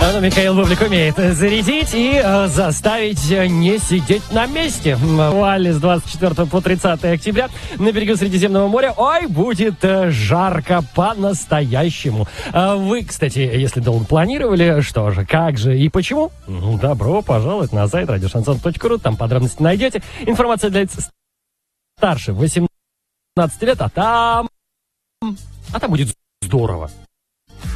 Но Михаил Бублик умеет зарядить и заставить не сидеть на месте. Вуаль с 24 по 30 октября на берегу Средиземного моря. Ой, будет жарко по-настоящему. Вы, кстати, если долго планировали, что же, как же и почему? Добро пожаловать на сайт радиошансон.ру. Там подробности найдете. Информация для лиц старше 18 лет, а там будет здорово.